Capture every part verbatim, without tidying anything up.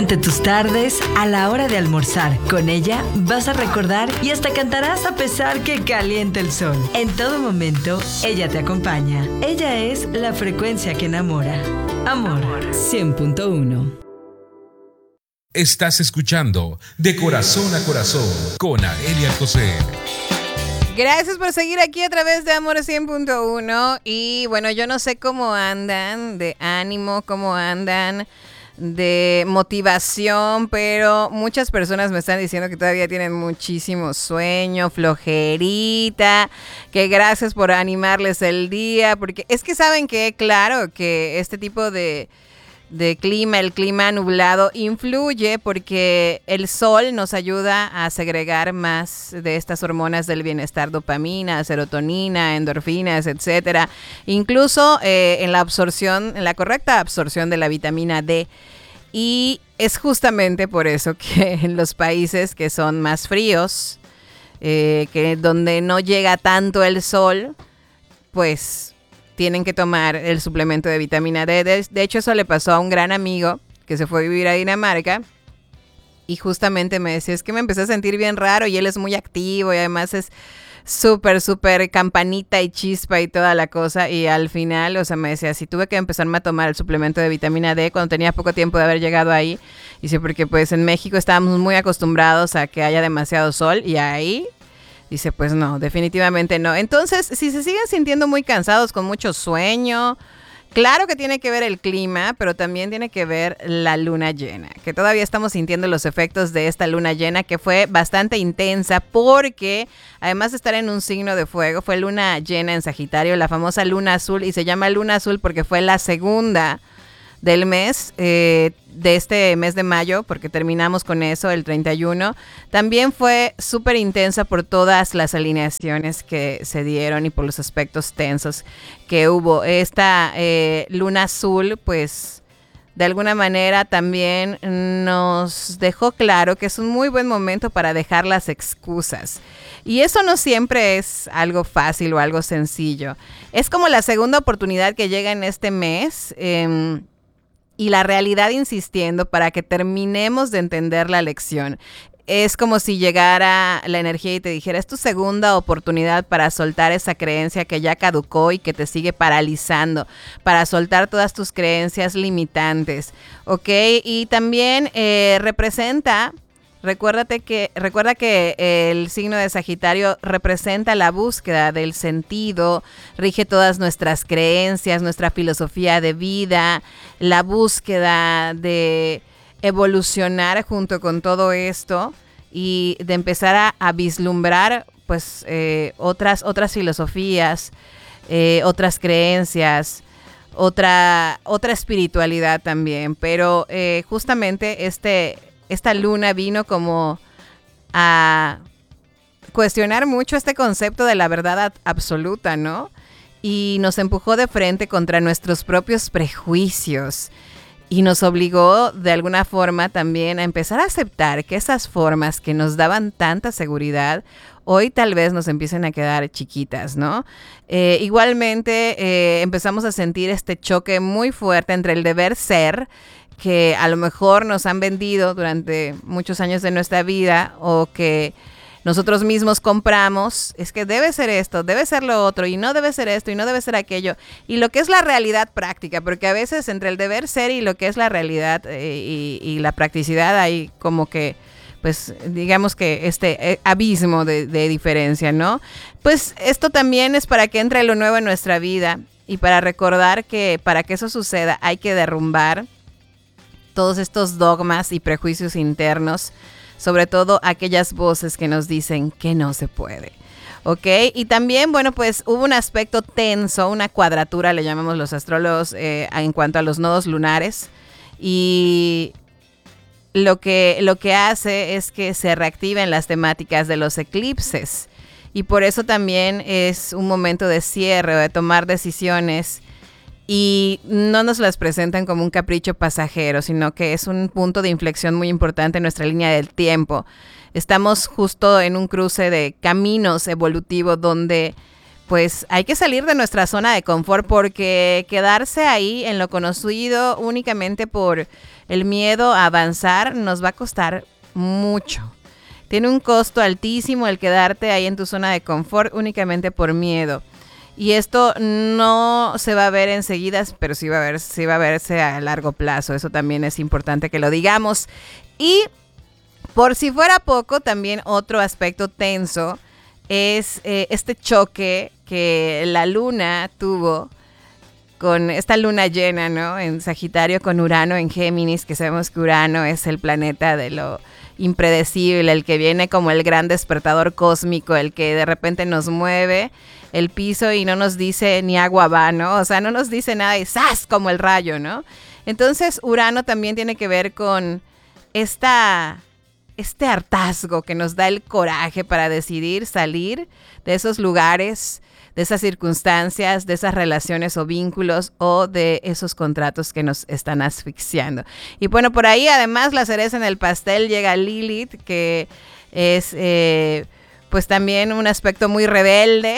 Durante tus tardes, a la hora de almorzar, con ella vas a recordar y hasta cantarás a pesar que caliente el sol. En todo momento, ella te acompaña. Ella es la frecuencia que enamora. Amor cien punto uno. Estás escuchando De Corazón a Corazón con Aelia Alcocer. Gracias por seguir aquí a través de Amor cien punto uno. Y bueno, yo no sé cómo andan de ánimo, cómo andan de motivación, pero muchas personas me están diciendo que todavía tienen muchísimo sueño, flojerita, que gracias por animarles el día, porque es que saben que, claro, que este tipo de... de clima, el clima nublado influye porque el sol nos ayuda a segregar más de estas hormonas del bienestar, dopamina, serotonina, endorfinas, etcétera. Incluso eh, en la absorción, en la correcta absorción de la vitamina D. Y es justamente por eso que en los países que son más fríos, eh, que donde no llega tanto el sol, pues tienen que tomar el suplemento de vitamina D. De, de hecho, eso le pasó a un gran amigo que se fue a vivir a Dinamarca y justamente me decía, es que me empecé a sentir bien raro y él es muy activo y además es súper, súper campanita y chispa y toda la cosa, y al final, o sea, me decía, si tuve que empezarme a tomar el suplemento de vitamina D cuando tenía poco tiempo de haber llegado ahí, y sí, porque pues en México estábamos muy acostumbrados a que haya demasiado sol y ahí... Dice, pues no, definitivamente no. Entonces, si se siguen sintiendo muy cansados, con mucho sueño, claro que tiene que ver el clima, pero también tiene que ver la luna llena, que todavía estamos sintiendo los efectos de esta luna llena, que fue bastante intensa porque, además de estar en un signo de fuego, fue luna llena en Sagitario, la famosa luna azul, y se llama luna azul porque fue la segunda del mes, eh, de este mes de mayo, porque terminamos con eso el treinta y uno. También fue súper intensa por todas las alineaciones que se dieron y por los aspectos tensos que hubo. Esta eh, luna azul, pues, de alguna manera también nos dejó claro que es un muy buen momento para dejar las excusas. Y eso no siempre es algo fácil o algo sencillo. Es como la segunda oportunidad que llega en este mes, eh, y la realidad insistiendo para que terminemos de entender la lección. Es como si llegara la energía y te dijera, es tu segunda oportunidad para soltar esa creencia que ya caducó y que te sigue paralizando, para soltar todas tus creencias limitantes, ¿ok? Y también eh, representa... Recuérdate que, recuerda que el signo de Sagitario representa la búsqueda del sentido, rige todas nuestras creencias, nuestra filosofía de vida, la búsqueda de evolucionar junto con todo esto y de empezar a, a vislumbrar pues eh, otras, otras filosofías, eh, otras creencias, otra, otra espiritualidad también. Pero eh, justamente este... Esta luna vino como a cuestionar mucho este concepto de la verdad absoluta, ¿no? Y nos empujó de frente contra nuestros propios prejuicios y nos obligó de alguna forma también a empezar a aceptar que esas formas que nos daban tanta seguridad hoy tal vez nos empiecen a quedar chiquitas, ¿no? Eh, igualmente eh, empezamos a sentir este choque muy fuerte entre el deber ser, que a lo mejor nos han vendido durante muchos años de nuestra vida o que nosotros mismos compramos, es que debe ser esto, debe ser lo otro y no debe ser esto y no debe ser aquello. Y lo que es la realidad práctica, porque a veces entre el deber ser y lo que es la realidad eh, y, y la practicidad hay como que, pues digamos que este eh, abismo de, de diferencia, ¿no? Pues esto también es para que entre lo nuevo en nuestra vida y para recordar que para que eso suceda hay que derrumbar todos estos dogmas y prejuicios internos, sobre todo aquellas voces que nos dicen que no se puede, ¿ok? Y también, bueno, pues hubo un aspecto tenso, una cuadratura, le llamamos los astrólogos, eh, en cuanto a los nodos lunares, y lo que, lo que hace es que se reactiven las temáticas de los eclipses, y por eso también es un momento de cierre o de tomar decisiones. Y no nos las presentan como un capricho pasajero, sino que es un punto de inflexión muy importante en nuestra línea del tiempo. Estamos justo en un cruce de caminos evolutivos donde pues hay que salir de nuestra zona de confort, porque quedarse ahí en lo conocido únicamente por el miedo a avanzar nos va a costar mucho. Tiene un costo altísimo el quedarte ahí en tu zona de confort únicamente por miedo. Y esto no se va a ver enseguida, pero sí va a ver, sí va a verse a largo plazo. Eso también es importante que lo digamos. Y por si fuera poco, también otro aspecto tenso es eh, este choque que la luna tuvo con esta luna llena, ¿no? En Sagitario con Urano en Géminis, que sabemos que Urano es el planeta de lo impredecible, el que viene como el gran despertador cósmico, el que de repente nos mueve el piso y no nos dice ni agua va, ¿no? O sea, no nos dice nada y ¡zas! Como el rayo, ¿no? Entonces, Urano también tiene que ver con esta, este hartazgo que nos da el coraje para decidir salir de esos lugares, de esas circunstancias, de esas relaciones o vínculos o de esos contratos que nos están asfixiando. Y bueno, por ahí además la cereza en el pastel llega Lilith, que es eh, pues también un aspecto muy rebelde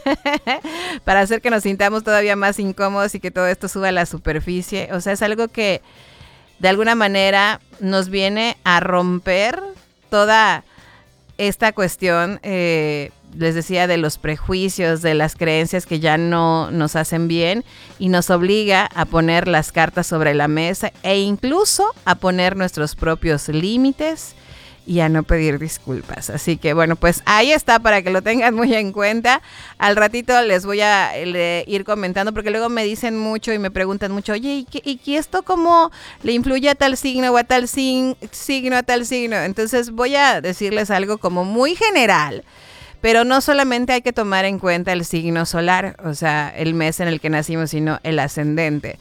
para hacer que nos sintamos todavía más incómodos y que todo esto suba a la superficie. O sea, es algo que de alguna manera nos viene a romper toda esta cuestión, eh, les decía, de los prejuicios, de las creencias que ya no nos hacen bien, y nos obliga a poner las cartas sobre la mesa e incluso a poner nuestros propios límites y a no pedir disculpas. Así que bueno, pues ahí está para que lo tengan muy en cuenta. Al ratito les voy a le, ir comentando, porque luego me dicen mucho y me preguntan mucho, oye, ¿y, qué, y esto cómo le influye a tal signo o a tal sin, signo, a tal signo? Entonces voy a decirles algo como muy general, pero no solamente hay que tomar en cuenta el signo solar, o sea, el mes en el que nacimos, sino el ascendente.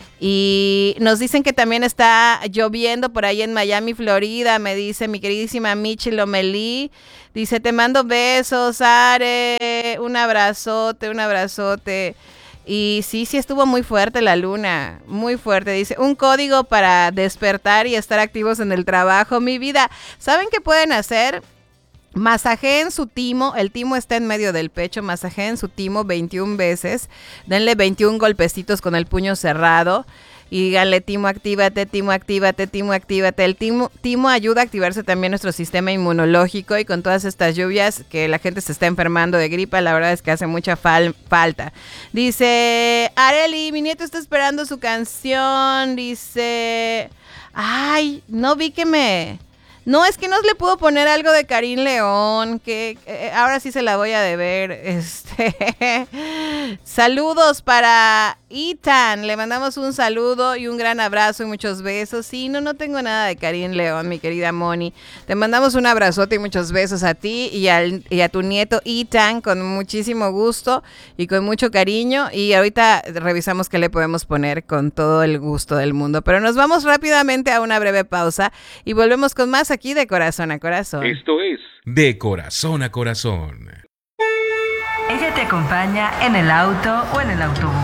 Y nos dicen que también está lloviendo por ahí en Miami, Florida. Me dice mi queridísima Michi Lomelí. Dice, te mando besos, Are. Un abrazote, un abrazote. Y sí, sí estuvo muy fuerte la luna. Muy fuerte. Dice, un código para despertar y estar activos en el trabajo. Mi vida, ¿saben qué pueden hacer? Masajeen su timo, el timo está en medio del pecho, masajeen su timo veintiuna veces, denle veintiún golpecitos con el puño cerrado y díganle, timo, actívate, timo, actívate, timo, actívate. El timo, timo ayuda a activarse también nuestro sistema inmunológico, y con todas estas lluvias que la gente se está enfermando de gripa, la verdad es que hace mucha fal- falta. Dice, Areli, mi nieto está esperando su canción, dice, ay, no vi que me... No, es que no le pudo poner algo de Karim León, que eh, ahora sí se la voy a deber. Este, saludos para Ethan, le mandamos un saludo y un gran abrazo y muchos besos. Sí, no, no tengo nada de Karim León, mi querida Moni. Te mandamos un abrazote y muchos besos a ti y, al, y a tu nieto Ethan, con muchísimo gusto y con mucho cariño. Y ahorita revisamos qué le podemos poner con todo el gusto del mundo. Pero nos vamos rápidamente a una breve pausa y volvemos con más aquí de Corazón a Corazón. Esto es De Corazón a Corazón. Ella te acompaña en el auto o en el autobús.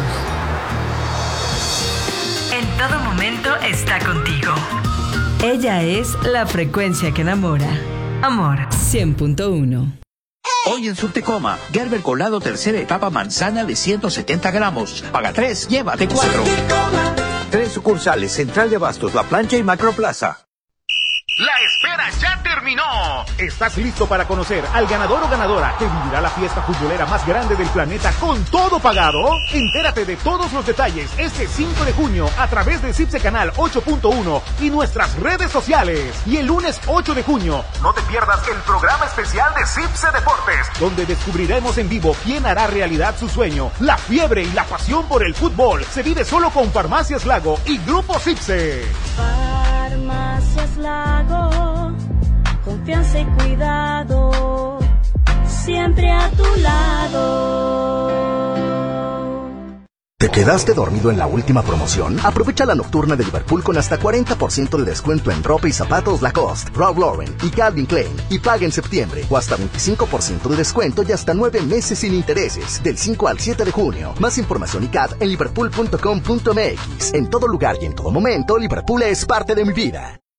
En todo momento está contigo. Ella es la frecuencia que enamora. Amor cien punto uno. Hoy en Subtecoma, Gerber Colado tercera etapa manzana de ciento setenta gramos. Paga tres, llévate cuatro. Tres sucursales, Central de Abastos, La Plancha y Macroplaza. ¡La espera ya terminó! ¿Estás listo para conocer al ganador o ganadora que vivirá la fiesta futbolera más grande del planeta con todo pagado? Entérate de todos los detalles este cinco de junio a través de Cipse Canal ocho punto uno y nuestras redes sociales. Y el lunes ocho de junio, no te pierdas el programa especial de Cipse Deportes, donde descubriremos en vivo quién hará realidad su sueño. La fiebre y la pasión por el fútbol se vive solo con Farmacias Lago y Grupo Cipse. Farmacias Lago, confianza y cuidado, siempre a tu lado. ¿Te quedaste dormido en la última promoción? Aprovecha la nocturna de Liverpool con hasta cuarenta por ciento de descuento en ropa y zapatos Lacoste, Ralph Lauren y Calvin Klein, y paga en septiembre, o hasta veinticinco por ciento de descuento y hasta nueve meses sin intereses, del cinco al siete de junio. Más información y C A D en liverpool punto com punto m x. En todo lugar y en todo momento, Liverpool es parte de mi vida.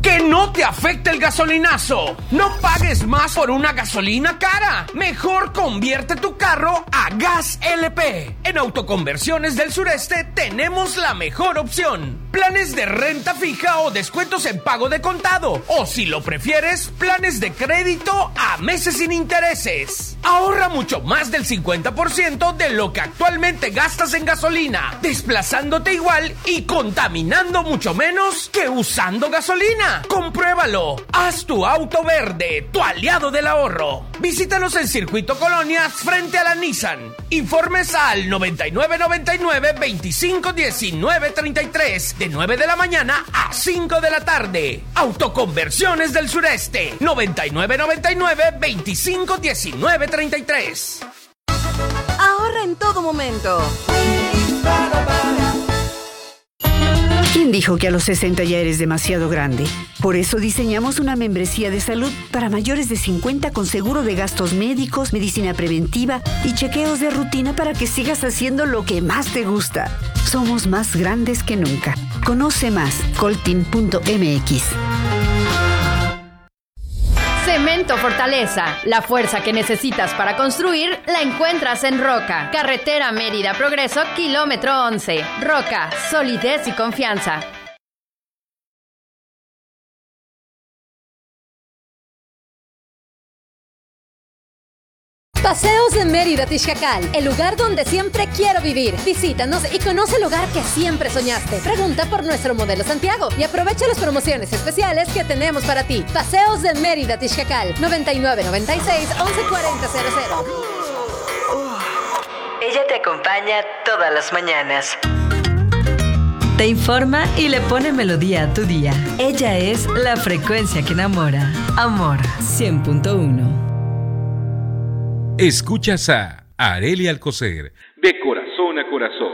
Que no te afecte el gasolinazo. No pagues más por una gasolina cara. Mejor convierte tu carro a Gas L P. En Autoconversiones del Sureste tenemos la mejor opción. Planes de renta fija o descuentos en pago de contado. O si lo prefieres, planes de crédito a meses sin intereses. Ahorra mucho más del cincuenta por ciento de lo que actualmente gastas en gasolina, desplazándote igual y contaminando mucho menos que usando gasolina. Compruébalo. Haz tu auto verde, tu aliado del ahorro. Visítanos en Circuito Colonias frente a la Nissan. Informes al noventa y nueve noventa y nueve veinticinco diecinueve treinta y tres de nueve de la mañana a cinco de la tarde. Autoconversiones del Sureste. noventa y nueve noventa y nueve veinticinco diecinueve treinta y tres. Ahorra en todo momento. ¿Quién dijo que a los sesenta ya eres demasiado grande? Por eso diseñamos una membresía de salud para mayores de cincuenta con seguro de gastos médicos, medicina preventiva y chequeos de rutina para que sigas haciendo lo que más te gusta. Somos más grandes que nunca. Conoce más, coltin punto m x. Cemento Fortaleza. La fuerza que necesitas para construir la encuentras en Roca. Carretera Mérida Progreso, kilómetro once. Roca, solidez y confianza. Paseos de Mérida Tixcacal, el lugar donde siempre quiero vivir. Visítanos y conoce el lugar que siempre soñaste. Pregunta por nuestro modelo Santiago y aprovecha las promociones especiales que tenemos para ti. Paseos de Mérida Tixcacal, noventa y nueve noventa y seis once cuarenta cero cero. Ella te acompaña todas las mañanas. Te informa y le pone melodía a tu día. Ella es la frecuencia que enamora. Amor cien punto uno. Escuchas a Arelia Alcocer, de Corazón a Corazón.